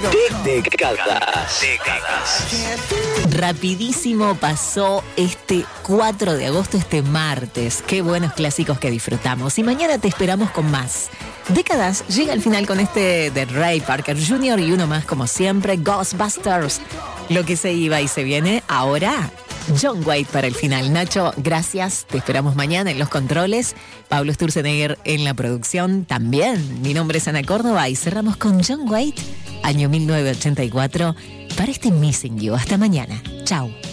Décadas. Rapidísimo pasó este 4 de agosto, este martes. Qué buenos clásicos que disfrutamos. Y mañana te esperamos con más. Décadas llega al final con este de Ray Parker Jr. y uno más como siempre, Ghostbusters. Lo que se iba y se viene ahora. John Waite para el final. Nacho, gracias. Te esperamos mañana en los controles. Pablo Sturzenegger en la producción también. Mi nombre es Ana Córdoba y cerramos con John Waite, año 1984, para este Missing You. Hasta mañana. Chau.